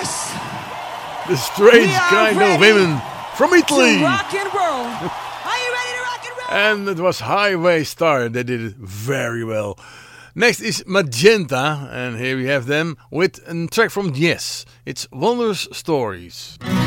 Yes! The Strange Kind of Women from Italy. Rock and roll. Are you ready to rock and roll? And it was Highway Star. They did it very well. Next is Magenta. And here we have them with a track from Yes. It's Wondrous Stories.